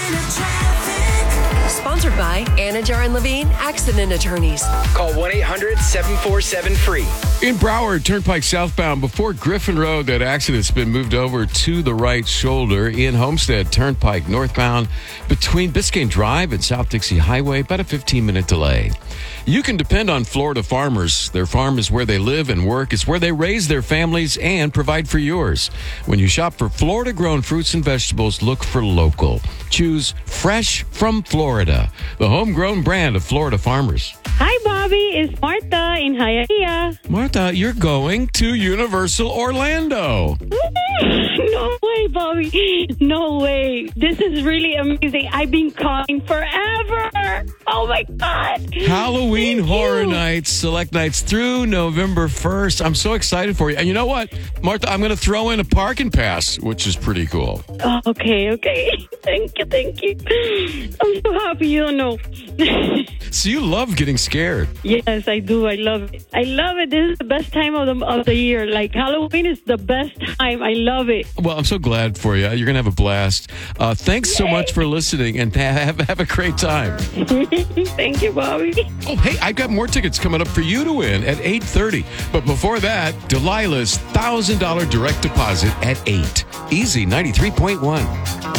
Sponsored by Anajar and Levine Accident Attorneys. Call 1-800-747-FREE. In Broward, Turnpike southbound, before Griffin Road, that accident's been moved over to the right shoulder. In Homestead, Turnpike northbound, between Biscayne Drive and South Dixie Highway, about a 15-minute delay. You can depend on Florida farmers. Their farm is where they live and work. It's where they raise their families and provide for yours. When you shop for Florida-grown fruits and vegetables, look for local. Choose Fresh from Florida, the homegrown brand of Florida farmers. Hi, Bobby. It's Martha in Hialeah. Martha, you're going to Universal Orlando. No way, Bobby. No way. This is really amazing. I've been calling forever. Oh, my God. Halloween Thank Horror you. Nights, select nights through November 1st. I'm so excited for you. And you know what, Martha, I'm going to throw in a parking pass, which is pretty cool. Oh, okay. Thank you. I'm so happy. You don't know. So you love getting scared. Yes, I do. I love it. This is the best time of the year. Like, Halloween is the best time. I love it. Well, I'm so glad for you. You're going to have a blast. Thanks so much for listening, and have a great time. Thank you, Bobby. Oh, hey, I've got more tickets coming up for you to win at 8:30. But before that, Delilah's $1,000 direct deposit at 8. Easy 93.1.